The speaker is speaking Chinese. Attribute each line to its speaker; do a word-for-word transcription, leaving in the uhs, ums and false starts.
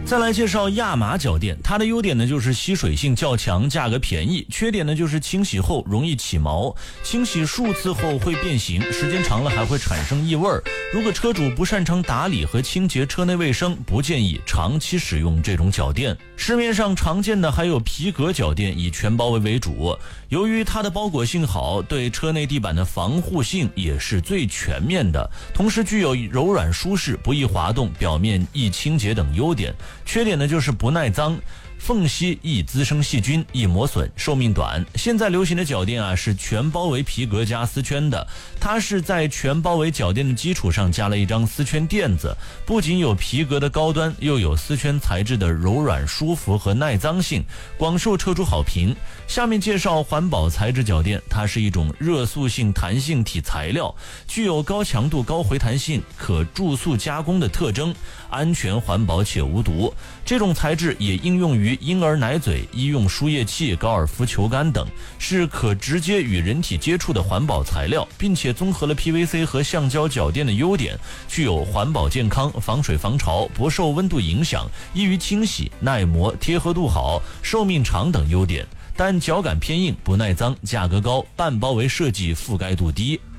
Speaker 1: 再来介绍亚麻脚垫，它的优点呢就是吸水性较强，价格便宜，缺点呢就是清洗后容易起毛，清洗数次后会变形，时间长了还会产生异味。如果车主不擅长打理和清洁车内卫生，不建议长期使用这种脚垫。市面上常见的还有皮革脚垫，以全包围为主，由于它的包裹性好，对车内地板的防护性也是最全面的，同时具有柔软舒适、不易滑动、表面易清洁等优点。缺点呢就是不耐脏，缝隙易滋生细菌，易磨损，寿命短。现在流行的脚垫啊是全包围皮革加丝圈的，它是在全包围脚垫的基础上加了一张丝圈垫子，不仅有皮革的高端，又有丝圈材质的柔软舒服和耐脏性，广受车主好评。下面介绍环保材质脚垫，它是一种热塑性弹性体材料，具有高强度高回弹性，可注塑加工的特征，安全环保且无毒。这种材质也应用于婴儿奶嘴、医用输液器、高尔夫球杆等，是可直接与人体接触的环保材料，并且综合了 P V C 和橡胶脚垫的优点，具有环保健康、防水防潮、不受温度影响、易于清洗、耐磨、贴合度好、寿命长等优点，但脚感偏硬、不耐脏、价格高，半包围设计覆盖度低。